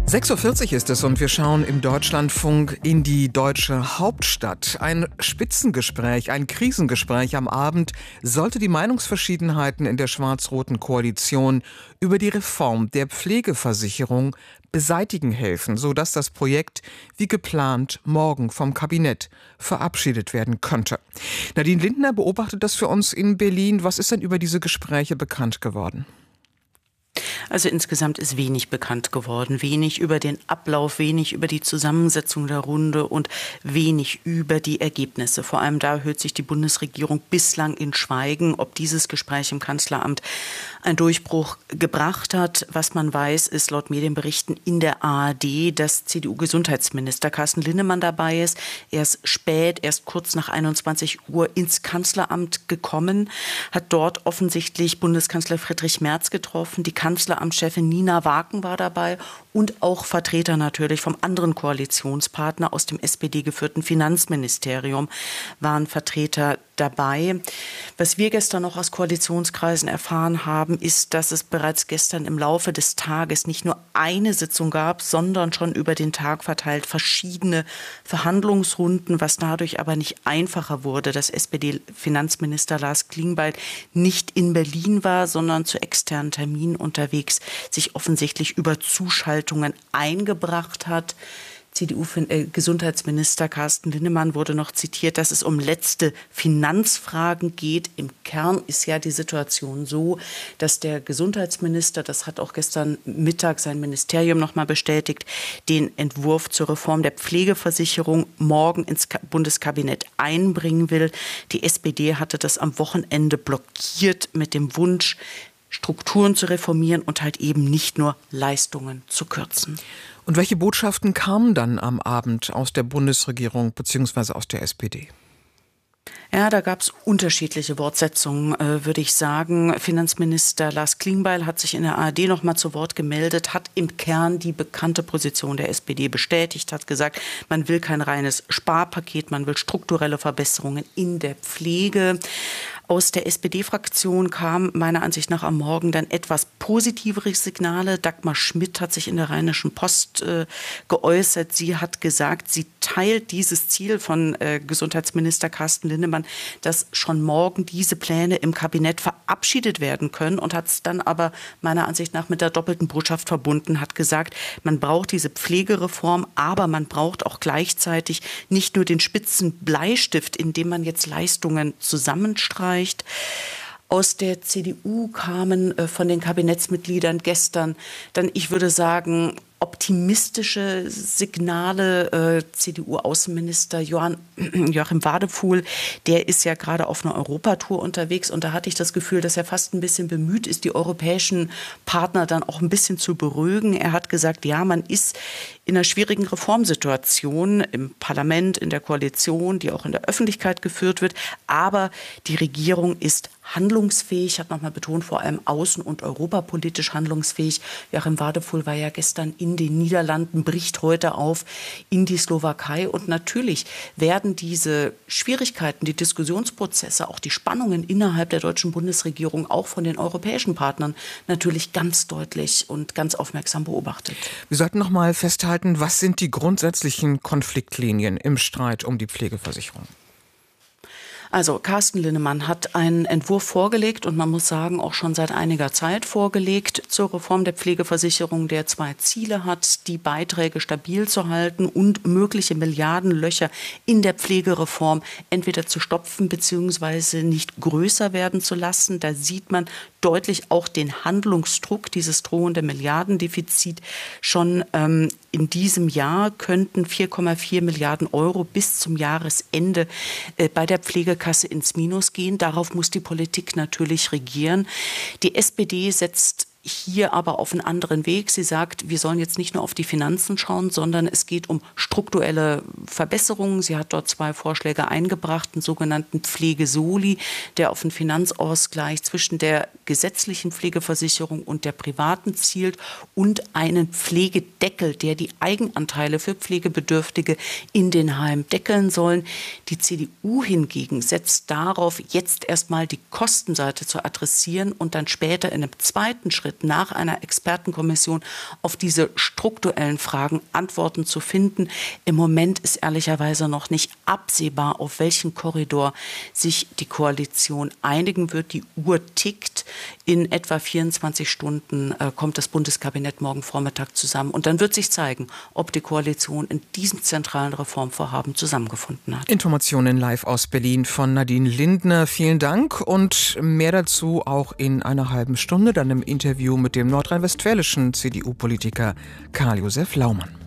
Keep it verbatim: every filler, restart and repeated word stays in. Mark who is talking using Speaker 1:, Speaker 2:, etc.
Speaker 1: sechs Uhr vierzig ist es und wir schauen im Deutschlandfunk in die deutsche Hauptstadt. Ein Spitzengespräch, ein Krisengespräch am Abend sollte die Meinungsverschiedenheiten in der schwarz-roten Koalition über die Reform der Pflegeversicherung beseitigen helfen, sodass das Projekt wie geplant morgen vom Kabinett verabschiedet werden könnte. Nadine Lindner beobachtet das für uns in Berlin. Was ist denn über diese Gespräche bekannt geworden?
Speaker 2: Also insgesamt ist wenig bekannt geworden. Wenig über den Ablauf, wenig über die Zusammensetzung der Runde und wenig über die Ergebnisse. Vor allem da hüllt sich die Bundesregierung bislang in Schweigen, ob dieses Gespräch im Kanzleramt einen Durchbruch gebracht hat. Was man weiß, ist laut Medienberichten in der A R D, dass C D U-Gesundheitsminister Carsten Linnemann dabei ist. Er ist spät, erst kurz nach einundzwanzig Uhr ins Kanzleramt gekommen, hat dort offensichtlich Bundeskanzler Friedrich Merz getroffen. Die Kanzleramtschefin Nina Waken war dabei und auch Vertreter natürlich vom anderen Koalitionspartner aus dem S P D-geführten Finanzministerium waren Vertreter dabei. Was wir gestern noch aus Koalitionskreisen erfahren haben, ist, dass es bereits gestern im Laufe des Tages nicht nur eine Sitzung gab, sondern schon über den Tag verteilt verschiedene Verhandlungsrunden, was dadurch aber nicht einfacher wurde, dass S P D-Finanzminister Lars Klingbeil nicht in Berlin war, sondern zu externen Terminen unterwegs sich offensichtlich über Zuschaltungen eingebracht hat. C D U-Gesundheitsminister Carsten Linnemann wurde noch zitiert, dass es um letzte Finanzfragen geht. Im Kern ist ja die Situation so, dass der Gesundheitsminister, das hat auch gestern Mittag sein Ministerium noch mal bestätigt, den Entwurf zur Reform der Pflegeversicherung morgen ins Bundeskabinett einbringen will. Die S P D hatte das am Wochenende blockiert mit dem Wunsch, Strukturen zu reformieren und halt eben nicht nur Leistungen zu kürzen.
Speaker 1: Und welche Botschaften kamen dann am Abend aus der Bundesregierung bzw. aus der S P D?
Speaker 2: Ja, da gab es unterschiedliche Wortsetzungen, äh, würde ich sagen. Finanzminister Lars Klingbeil hat sich in der A R D noch mal zu Wort gemeldet, hat im Kern die bekannte Position der S P D bestätigt, hat gesagt, man will kein reines Sparpaket, man will strukturelle Verbesserungen in der Pflege. Aus der S P D-Fraktion kamen meiner Ansicht nach am Morgen dann etwas positivere Signale. Dagmar Schmidt hat sich in der Rheinischen Post äh, geäußert. Sie hat gesagt, sie teilt dieses Ziel von äh, Gesundheitsminister Carsten Linnemann, dass schon morgen diese Pläne im Kabinett verabschiedet werden können, und hat es dann aber meiner Ansicht nach mit der doppelten Botschaft verbunden, hat gesagt, man braucht diese Pflegereform, aber man braucht auch gleichzeitig nicht nur den spitzen Bleistift, indem man jetzt Leistungen zusammenstreicht. Aus der C D U kamen äh, von den Kabinettsmitgliedern gestern dann, ich würde sagen, optimistische Signale. Äh, C D U-Außenminister Johann, Joachim Wadefuhl, der ist ja gerade auf einer Europatour unterwegs, und da hatte ich das Gefühl, dass er fast ein bisschen bemüht ist, die europäischen Partner dann auch ein bisschen zu beruhigen. Er hat gesagt, ja, man ist in einer schwierigen Reformsituation im Parlament, in der Koalition, die auch in der Öffentlichkeit geführt wird, aber die Regierung ist handlungsfähig, hat nochmal betont, vor allem außen- und europapolitisch handlungsfähig. Joachim Wadefuhl war ja gestern in den Niederlanden, bricht heute auf in die Slowakei, und natürlich werden diese Schwierigkeiten, die Diskussionsprozesse, auch die Spannungen innerhalb der deutschen Bundesregierung auch von den europäischen Partnern natürlich ganz deutlich und ganz aufmerksam beobachtet.
Speaker 1: Wir sollten noch mal festhalten, was sind die grundsätzlichen Konfliktlinien im Streit um die Pflegeversicherung?
Speaker 2: Also Carsten Linnemann hat einen Entwurf vorgelegt, und man muss sagen, auch schon seit einiger Zeit vorgelegt, zur Reform der Pflegeversicherung, der zwei Ziele hat: die Beiträge stabil zu halten und mögliche Milliardenlöcher in der Pflegereform entweder zu stopfen bzw. nicht größer werden zu lassen. Da sieht man deutlich auch den Handlungsdruck, dieses drohende Milliardendefizit. Schon ähm, in diesem Jahr könnten vier Komma vier Milliarden Euro bis zum Jahresende äh, bei der Pflegekasse ins Minus gehen. Darauf muss die Politik natürlich regieren. Die S P D setzt hier aber auf einen anderen Weg. Sie sagt, wir sollen jetzt nicht nur auf die Finanzen schauen, sondern es geht um strukturelle Verbesserungen. Sie hat dort zwei Vorschläge eingebracht, einen sogenannten Pflegesoli, der auf einen Finanzausgleich zwischen der gesetzlichen Pflegeversicherung und der privaten zielt, und einen Pflegedeckel, der die Eigenanteile für Pflegebedürftige in den Heimen deckeln sollen. Die C D U hingegen setzt darauf, jetzt erstmal die Kostenseite zu adressieren und dann später in einem zweiten Schritt wird, nach einer Expertenkommission auf diese strukturellen Fragen Antworten zu finden. Im Moment ist ehrlicherweise noch nicht absehbar, auf welchen Korridor sich die Koalition einigen wird. Die Uhr tickt. In etwa vierundzwanzig Stunden äh, kommt das Bundeskabinett morgen Vormittag zusammen. Und dann wird sich zeigen, ob die Koalition in diesem zentralen Reformvorhaben zusammengefunden hat.
Speaker 1: Informationen live aus Berlin von Nadine Lindner. Vielen Dank und mehr dazu auch in einer halben Stunde, dann im Interview mit dem nordrhein-westfälischen C D U-Politiker Karl-Josef Laumann.